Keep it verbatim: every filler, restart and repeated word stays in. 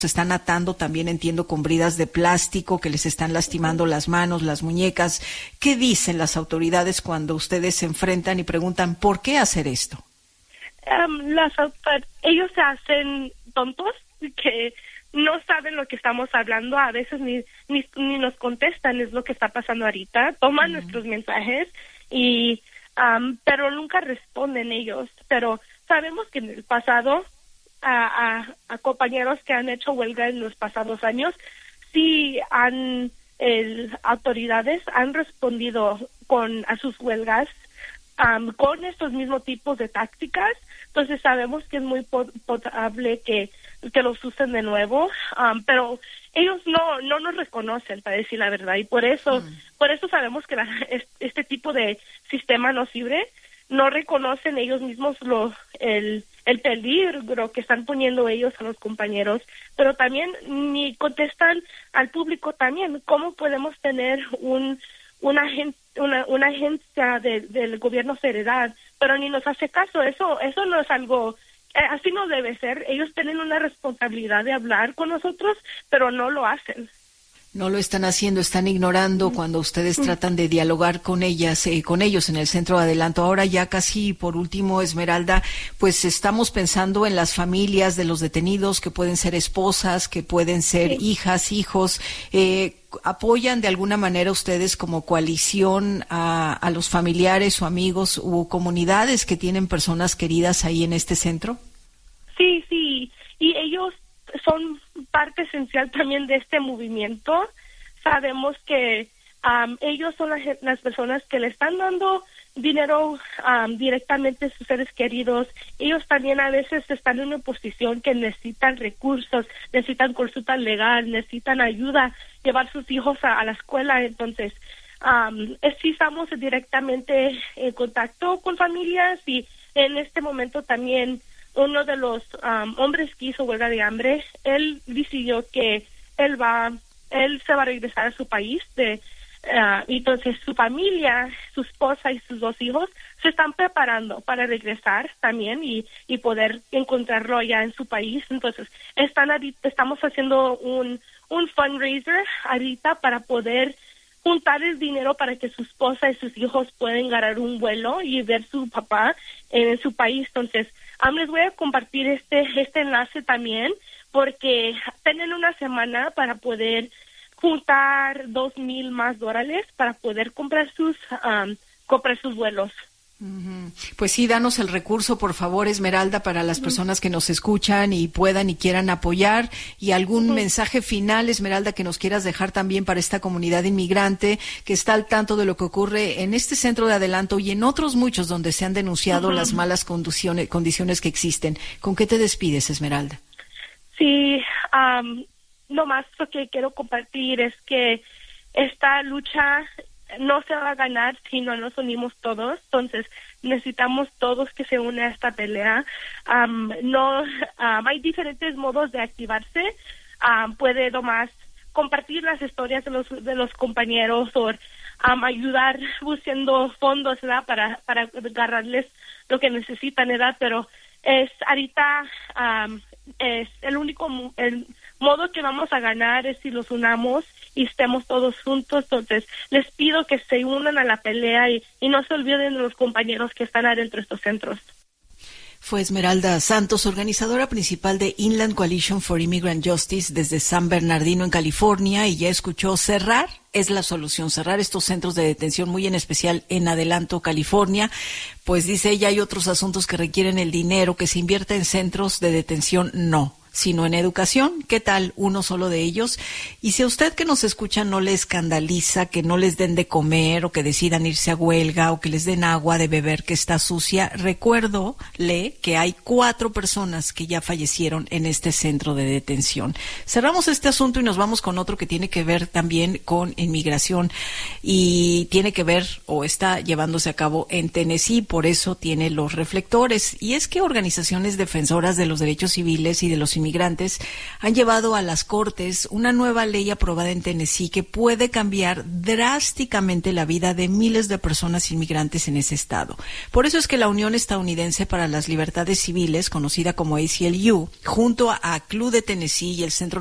Se están atando también, entiendo, con bridas de plástico que les están lastimando las manos, las muñecas. ¿Qué dicen las autoridades cuando ustedes se enfrentan y preguntan por qué hacer esto? Um, las autor- ellos se hacen tontos, que no saben lo que estamos hablando, a veces ni ni, ni nos contestan, es lo que está pasando ahorita, toman mm. nuestros mensajes, y um, pero nunca responden ellos. Pero sabemos que en el pasado, a, a, a compañeros que han hecho huelga en los pasados años, sí han, el, autoridades han respondido con a sus huelgas um, con estos mismos tipos de tácticas. Entonces sabemos que es muy probable que, que los usen de nuevo, um, pero ellos no no nos reconocen, para decir la verdad, y por eso mm. por eso sabemos que la, este tipo de sistema no sirve. No reconocen ellos mismos lo el el peligro que están poniendo ellos a los compañeros, pero también ni contestan al público también. ¿Cómo podemos tener un una agen, una, una agencia de, del gobierno federal, pero ni nos hace caso? Eso eso no es algo, eh, así no debe ser. Ellos tienen una responsabilidad de hablar con nosotros, pero no lo hacen. No lo están haciendo, están ignorando mm. cuando ustedes mm. tratan de dialogar con ellas, eh, con ellos en el Centro de Adelanto. Ahora ya casi por último, Esmeralda, pues estamos pensando en las familias de los detenidos, que pueden ser esposas, que pueden ser sí. hijas, hijos. Eh, ¿Apoyan de alguna manera ustedes como coalición a, a los familiares o amigos u comunidades que tienen personas queridas ahí en este centro? Sí, sí, y ellos son parte esencial también de este movimiento. Sabemos que um, ellos son las, las personas que le están dando dinero um, directamente a sus seres queridos. Ellos también a veces están en una posición que necesitan recursos, necesitan consulta legal, necesitan ayuda, llevar sus hijos a, a la escuela. Entonces, um, sí estamos directamente en contacto con familias, y en este momento también uno de los um, hombres que hizo huelga de hambre, él decidió que él va, él se va a regresar a su país. De, uh, entonces su familia, su esposa y sus dos hijos se están preparando para regresar también y, y poder encontrarlo allá en su país. Entonces están estamos haciendo un un fundraiser ahorita para poder juntar el dinero para que su esposa y sus hijos puedan ganar un vuelo y ver su papá en su país. Entonces, um, les voy a compartir este este enlace también, porque tienen una semana para poder juntar dos mil más dólares para poder comprar sus um, comprar sus vuelos. Uh-huh. Pues sí, danos el recurso, por favor, Esmeralda, para las uh-huh. personas que nos escuchan y puedan y quieran apoyar. Y algún uh-huh. mensaje final, Esmeralda, que nos quieras dejar también para esta comunidad inmigrante que está al tanto de lo que ocurre en este Centro de Adelanto y en otros muchos donde se han denunciado uh-huh. las malas condiciones, condiciones que existen. ¿Con qué te despides, Esmeralda? Sí, um, lo más que quiero compartir es que esta lucha no se va a ganar si no nos unimos todos. Entonces necesitamos todos que se unan a esta pelea. Um, no, um, hay diferentes modos de activarse. Um, puede nomás compartir las historias de los de los compañeros o um, ayudar buscando fondos, ¿verdad? para para agarrarles lo que necesitan, ¿verdad? Pero es ahorita um, es el único el modo que vamos a ganar es si los unamos y estemos todos juntos. Entonces les pido que se unan a la pelea y, y no se olviden de los compañeros que están adentro de estos centros. Fue Esmeralda Santos, organizadora principal de Inland Coalition for Immigrant Justice desde San Bernardino, en California, y ya escuchó: cerrar es la solución, cerrar estos centros de detención, muy en especial en Adelanto, California. Pues dice ella, hay otros asuntos que requieren el dinero, que se invierta en centros de detención, no, sino en educación. ¿Qué tal uno solo de ellos? Y si a usted que nos escucha no le escandaliza que no les den de comer o que decidan irse a huelga o que les den agua de beber que está sucia, recuérdole que hay cuatro personas que ya fallecieron en este centro de detención. Cerramos este asunto y nos vamos con otro que tiene que ver también con inmigración y tiene que ver o está llevándose a cabo en Tennessee, por eso tiene los reflectores. Y es que organizaciones defensoras de los derechos civiles y de los inmigrantes han llevado a las Cortes una nueva ley aprobada en Tennessee que puede cambiar drásticamente la vida de miles de personas inmigrantes en ese estado. Por eso es que la Unión Estadounidense para las Libertades Civiles, conocida como A C L U, junto a Club de Tennessee y el Centro